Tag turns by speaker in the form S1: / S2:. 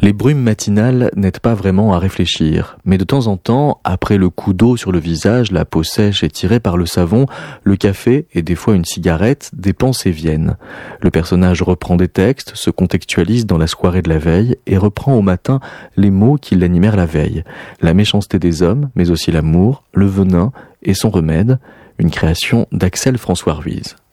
S1: Les brumes matinales n'aident pas vraiment à réfléchir, mais de temps en temps, après le coup d'eau sur le visage, la peau sèche étirée par le savon, le café et des fois une cigarette, des pensées viennent. Le personnage reprend des textes, se contextualise dans la soirée de la veille et reprend au matin les mots qui l'animèrent la veille. La méchanceté des hommes, mais aussi l'amour, le venin et son remède, une création d'Axel François Ruiz.